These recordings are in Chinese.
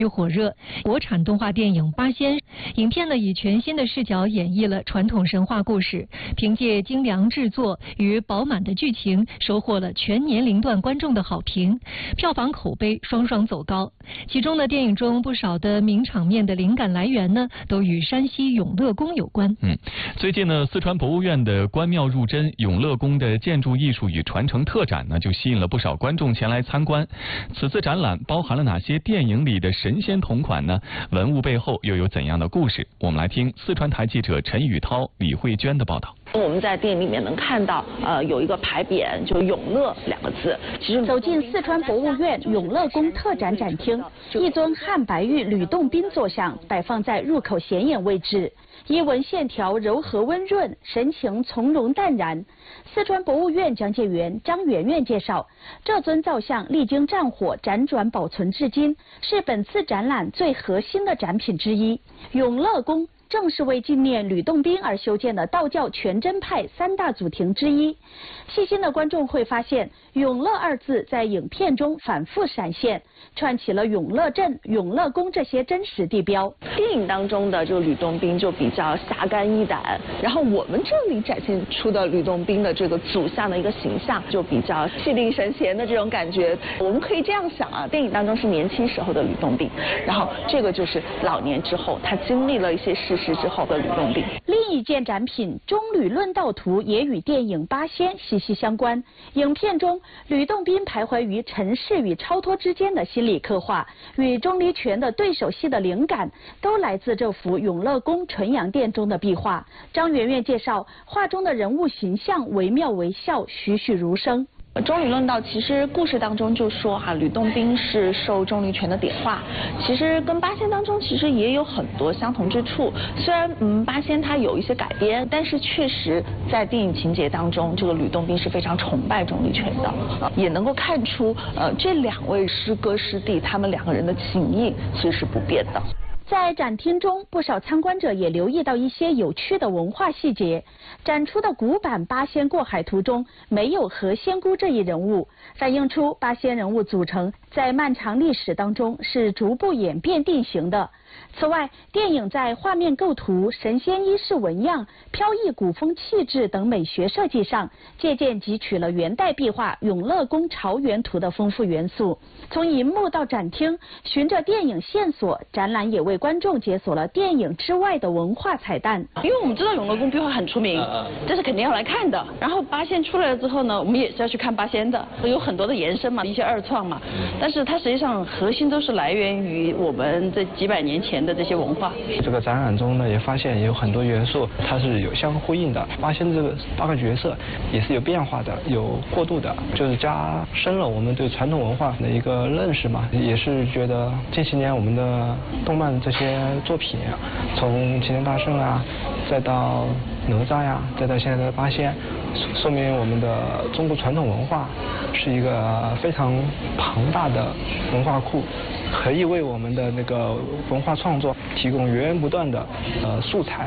火热。国产动画电影《八仙》影片呢，以全新的视角演绎了传统神话故事，凭借精良制作与饱满的剧情，收获了全年龄段观众的好评，票房口碑双双走高。其中呢，电影中不少的名场面的灵感来源呢，都与山西永乐宫有关。 最近呢，四川博物院的观妙入真永乐宫的建筑艺术与传承特展呢，就吸引了不少观众前来参观。此次展览包含了哪些电影里的神仙同款呢？文物背后又有怎样的故事？我们来听四川台记者陈宇涛、李慧娟的报道。 我们在电影里面能看到，有一个牌匾，就永乐2个字。其实走进四川博物院永乐宫特展展厅，一尊汉白玉吕洞宾坐像摆放在入口显眼位置，衣纹线条柔和温润，神情从容淡然。四川博物院讲解员张媛媛介绍，这尊造像历经战火辗转保存至今，是本次展览最核心的展品之一。永乐宫正是为纪念吕洞宾而修建的道教全真派3大祖庭之一。细心的观众会发现，永乐2字在影片中反复闪现，串起了永乐镇、永乐宫这些真实地标。 电影当中的这个吕洞宾就比较侠肝义胆，然后我们这里展现出的吕洞宾的这个祖像的一个形象就比较气定神闲的这种感觉。我们可以这样想啊，电影当中是年轻时候的吕洞宾，然后这个就是老年之后，他经历了一些事实之后的吕洞宾。 另一件展品《中吕论道图》也与电影《八仙》息息相关。影片中，吕洞宾徘徊于尘世与超脱之间的心理刻画，与钟离权的对手戏的灵感，都来自这幅永乐宫纯阳殿中的壁画。张媛媛介绍，画中的人物形象惟妙惟肖，栩栩如生。 中吕论道其实故事当中就说吕洞宾是受钟离权的点化，其实跟八仙当中其实也有很多相同之处。虽然八仙它有一些改编，但是确实在电影情节当中，这个吕洞宾是非常崇拜钟离权的，也能够看出这2位师哥师弟他们2个人的情谊其实是不变的。 在展厅中，不少参观者也留意到一些有趣的文化细节。展出的古版八仙过海图中没有何仙姑这一人物，反映出八仙人物组成在漫长历史当中是逐步演变定型的。此外，电影在画面构图、神仙衣饰纹样、飘逸古风气质等美学设计上，借鉴汲取了元代壁画《永乐宫朝元图》的丰富元素。从银幕到展厅，循着电影线索，展览也为观众解锁了电影之外的文化彩蛋。 因为我们知道永乐宫壁画很出名，这是肯定要来看的。然后八仙出来了之后呢，我们也是要去看八仙的，有很多的延伸嘛，一些二创嘛。但是它实际上核心都是来源于我们这几百年前的这些文化。 这个展览中呢，也发现有很多元素它是有相呼应的。八仙这个8个角色也是有变化的，有过渡的，就是加深了我们对传统文化的一个认识嘛。也是觉得近些年我们的动漫这些作品，从齐天大圣啊，再到哪吒呀，再到现在的八仙，说明我们的中国传统文化是一个非常庞大的文化库，可以为我们的那个文化创作提供源源不断的素材。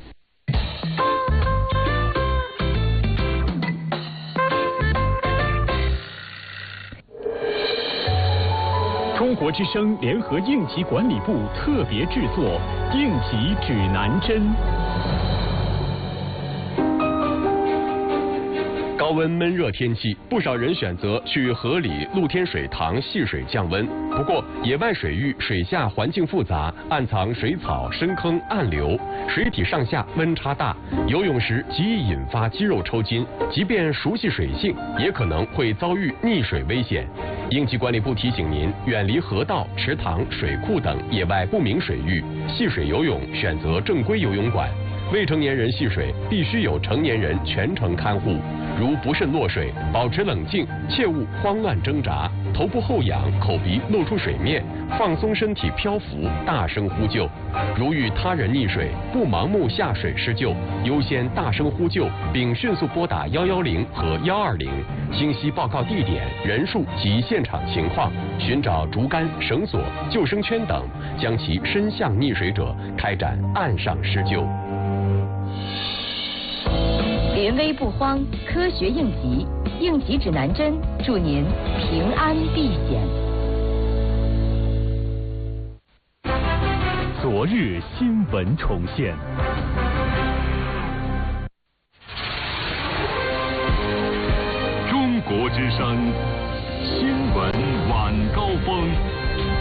中国之声联合应急管理部特别制作《应急指南针》。 高温闷热天气，不少人选择去河里、露天水塘戏水降温。不过，野外水域水下环境复杂，暗藏水草、深坑、暗流，水体上下温差大，游泳时极易引发肌肉抽筋。即便熟悉水性，也可能会遭遇溺水危险。应急管理部提醒您，远离河道、池塘、水库等野外不明水域，戏水游泳选择正规游泳馆。未成年人戏水必须有成年人全程看护，如不慎落水，保持冷静，切勿慌乱挣扎，头部后仰，口鼻露出水面，放松身体漂浮，大声呼救。如遇他人溺水，不盲目下水施救，优先大声呼救，并迅速拨打110和120，清晰报告地点、人数及现场情况，寻找竹竿、绳索、救生圈等，将其伸向溺水者，开展岸上施救。 临危不慌，科学应急，应急指南针，祝您平安避险。 昨日新闻重现。中国之声新闻晚高峰。